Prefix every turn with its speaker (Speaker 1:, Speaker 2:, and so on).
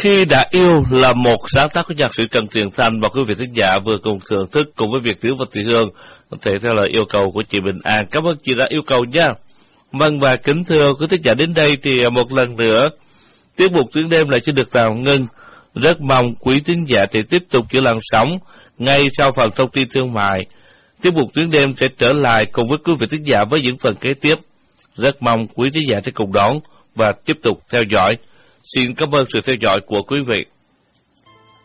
Speaker 1: Khi đã yêu là một sáng tác của nhạc sĩ Trần Tiền Thanh và quý vị thính giả vừa cùng thưởng thức cùng với Việt Tiến và Thị Hương có thể theo lời yêu cầu của chị Bình An. Cảm ơn chị đã yêu cầu nha. Vâng, và kính thưa quý thính giả, đến đây thì một lần nữa tiết mục Tuyến Đêm lại sẽ được tạm ngưng. Rất mong quý thính giả thì tiếp tục giữ làn sóng ngay sau phần thông tin thương mại. Tiết mục Tuyến Đêm sẽ trở lại cùng với quý vị thính giả với những phần kế tiếp. Rất mong quý thính giả sẽ cùng đón và tiếp tục theo dõi. Xin cảm ơn sự theo dõi của quý vị.